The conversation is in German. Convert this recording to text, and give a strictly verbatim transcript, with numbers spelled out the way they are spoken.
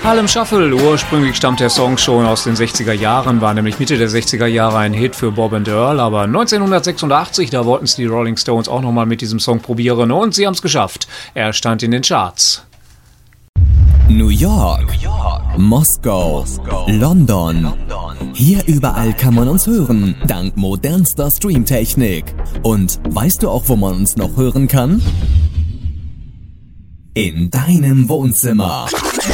Harlem Shuffle, ursprünglich stammt der Song schon aus den sechziger Jahren, war nämlich Mitte der sechziger Jahre ein Hit für Bob and Earl, aber neunzehnhundertsechsundachtzig, da wollten es die Rolling Stones auch nochmal mit diesem Song probieren und sie haben es geschafft. Er stand in den Charts. New York, New York, Moskau, Moskau, London. London. Hier überall kann man uns hören, dank modernster Streamtechnik. Und weißt du auch, wo man uns noch hören kann? In deinem Wohnzimmer.